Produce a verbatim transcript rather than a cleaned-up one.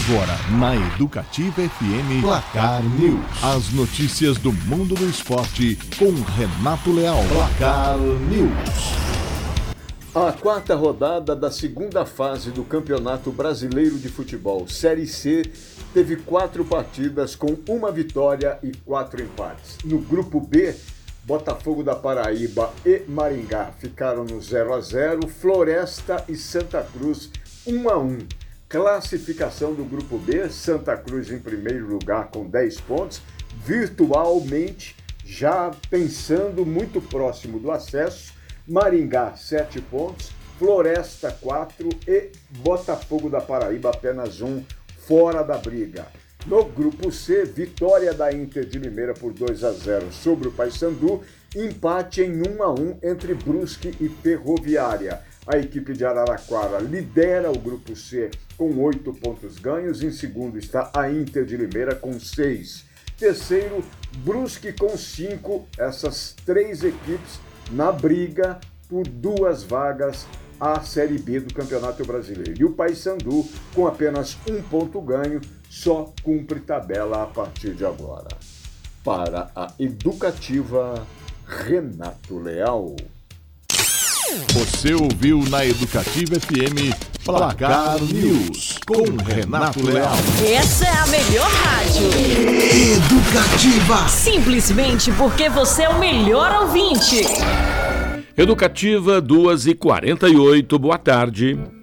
Agora, na Educativa F M, Placar News. As notícias do mundo do esporte com Renato Leal. Placar News. A quarta rodada da segunda fase do Campeonato Brasileiro de Futebol, Série C, teve quatro partidas com uma vitória e quatro empates. No grupo B, Botafogo da Paraíba e Maringá ficaram no zero a zero, Floresta e Santa Cruz um a um. Classificação do grupo B, Santa Cruz em primeiro lugar com dez pontos, virtualmente já pensando muito próximo do acesso, Maringá sete pontos, Floresta quatro e Botafogo da Paraíba apenas um, fora da briga. No grupo C, vitória da Inter de Limeira por dois a zero sobre o Paysandu, empate em um a um entre Brusque e Ferroviária. A equipe de Araraquara lidera o grupo C com oito pontos ganhos, em segundo está a Inter de Limeira com seis. Terceiro, Brusque com cinco, essas três equipes na briga por duas vagas à Série B do Campeonato Brasileiro. E o Paysandu, com apenas um ponto ganho, só cumpre tabela a partir de agora. Para a Educativa, Renato Leal. Você ouviu na Educativa F M Placar News com Renato Leal. Essa é a melhor rádio. Educativa. Simplesmente porque você é o melhor ouvinte. Educativa duas e quarenta e oito, boa tarde.